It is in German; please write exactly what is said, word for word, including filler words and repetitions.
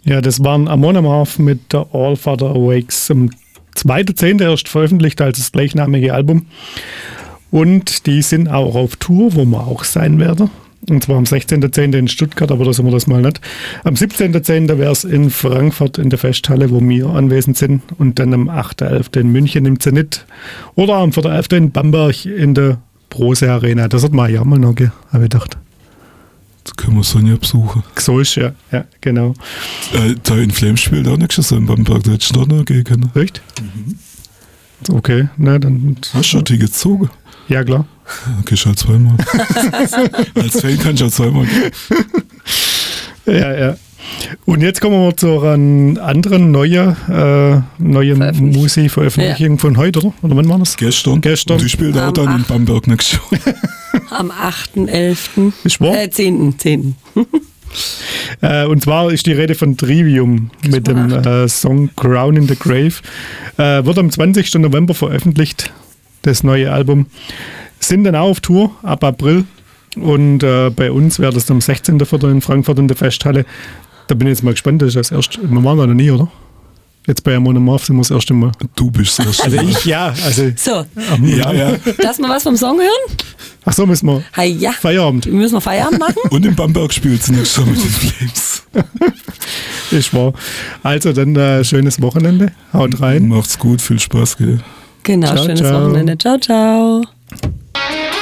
Ja, das waren Amon Amarth mit der All Father Awakes. Am zweiten zehnten erst veröffentlicht als das gleichnamige Album. Und die sind auch auf Tour, wo wir auch sein werden. Und zwar am sechzehnten zehnten in Stuttgart, aber da sind wir das mal nicht. Am siebzehnten zehnten wäre es in Frankfurt in der Festhalle, wo wir anwesend sind. Und dann am achten elften in München im Zenit. Oder am vierten elften in Bamberg in der Brose Arena. Das hat man ja mal noch, habe ich gedacht. Jetzt können wir Sonja besuchen. So ist ja, ja, genau. Äh, da in Flames spielt auch nächstes Jahr in Bamberg, da hättest du noch gehen können. Echt? Mhm. Okay, na dann. Hast du schon Ticket gezogen? Ja, klar. Dann gehst du halt zweimal. Als Fan kannst du auch zweimal gehen. Ja, ja. Und jetzt kommen wir zu einer anderen neuen, äh, neuen Musikveröffentlichung ja. von heute, oder? Oder wann war das? Gestern. Gestern. Und die spielt auch dann in Bamberg nächstes Jahr. Am achten elften Ist wahr? Äh, zehnten zehnten äh, und zwar ist die Rede von Trivium mit dem äh, Song Crown in the Grave. Äh, wird am zwanzigsten November veröffentlicht, das neue Album. Sind dann auch auf Tour ab April. Und äh, bei uns wäre das am sechzehnten vierten in Frankfurt in der Festhalle. Da bin ich jetzt mal gespannt, das ist das erste. Wir waren da noch nie, oder? Jetzt bei Amon Amarth sind wir das erste Mal. Du bist das erste Also Mal. ich, ja. Also, so. Ja, ja. Lass mal was vom Song hören? Ach so, müssen wir. Hi, ja. Feierabend. Müssen wir Feierabend machen? Und in Bamberg spielt es nächstes Jahr mit den Flames. Ist wahr. Also dann äh, schönes Wochenende. Haut rein. Macht's gut, viel Spaß, gell? Genau, Ciao, schönes ciao. Wochenende. Ciao, ciao.